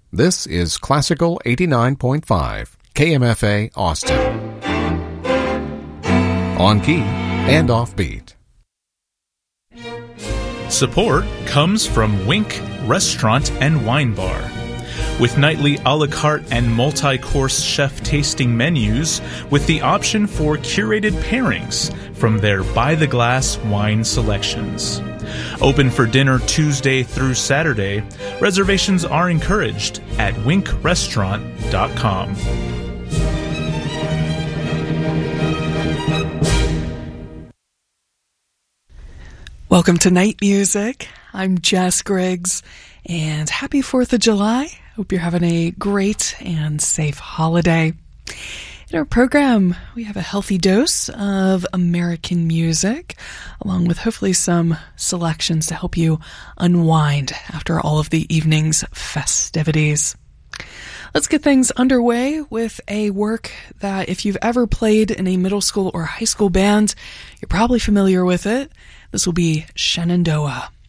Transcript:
This is Classical 89.5, KMFA Austin. On key and offbeat. Support comes from Wink Restaurant and Wine Bar. With nightly a la carte and multi-course chef tasting menus with the option for curated pairings from their by-the-glass wine selections. Open for dinner Tuesday through Saturday. Reservations are encouraged at winkrestaurant.com. Welcome to Night Music. I'm Jess Griggs, and happy 4th of July. Hope you're having a great and safe holiday. In our program, we have a healthy dose of American music, along with hopefully some selections to help you unwind after all of the evening's festivities. Let's get things underway with a work that if you've ever played in a middle school or high school band, you're probably familiar with it. This will be Shenandoah.